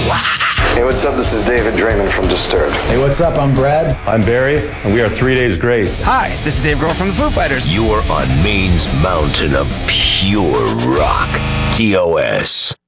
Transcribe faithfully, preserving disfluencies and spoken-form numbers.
Hey, what's up? This is David Draymond from Disturbed. Hey, what's up? I'm Brad. I'm Barry, and we are Three Days Grace. Hi, this is Dave Grohl from the Foo Fighters. You're on Maine's mountain of pure rock. T O S.